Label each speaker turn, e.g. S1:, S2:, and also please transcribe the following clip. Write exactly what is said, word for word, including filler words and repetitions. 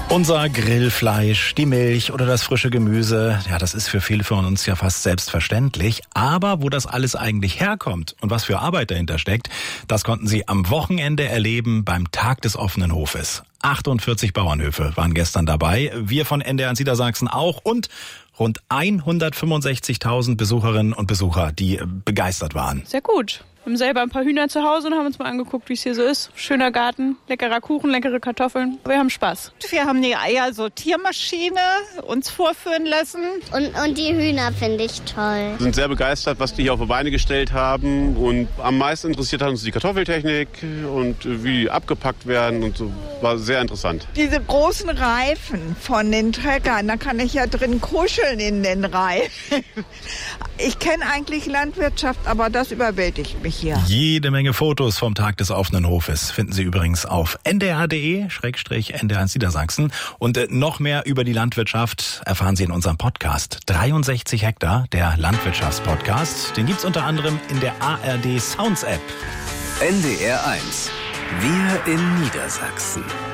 S1: Unser Grillfleisch, die Milch oder das frische Gemüse, ja, das ist für viele von uns ja fast selbstverständlich. Aber wo das alles eigentlich herkommt und was für Arbeit dahinter steckt, das konnten Sie am Wochenende erleben beim Tag des offenen Hofes. achtundvierzig Bauernhöfe waren gestern dabei, wir von N D R in Niedersachsen auch und rund hundertfünfundsechzigtausend Besucherinnen und Besucher, die begeistert waren.
S2: Sehr gut. Wir haben selber ein paar Hühner zu Hause und haben uns mal angeguckt, wie es hier so ist. Schöner Garten, leckerer Kuchen, leckere Kartoffeln. Wir haben Spaß.
S3: Wir haben die Eiersortiermaschine uns vorführen lassen.
S4: Und, und die Hühner finde ich toll.
S5: Wir sind sehr begeistert, was die hier auf die Beine gestellt haben. Und am meisten interessiert hat uns die Kartoffeltechnik und wie die abgepackt werden. Und so. War sehr interessant.
S6: Diese großen Reifen von den Treckern, da kann ich ja drin kuscheln in den Reifen. Ich kenne eigentlich Landwirtschaft, aber das überwältigt mich hier.
S1: Jede Menge Fotos vom Tag des offenen Hofes finden Sie übrigens auf n d r punkt d e schrägstrich n d r eins Niedersachsen. Und äh, noch mehr über die Landwirtschaft erfahren Sie in unserem Podcast. dreiundsechzig Hektar, der Landwirtschaftspodcast. Den gibt's unter anderem in der A R D Sounds App.
S7: N D R eins. Wir in Niedersachsen.